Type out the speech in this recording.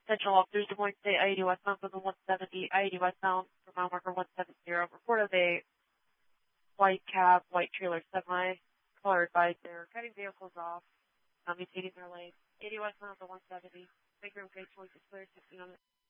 Central officers, Des Moines State, I-80 westbound from the 170, I-80 westbound for mile marker 170. Report of a white cab, white trailer semi, color advised they're cutting vehicles off, maintaining their lane. 80 westbound of the 170, big room gate 26 clear, 16 on it.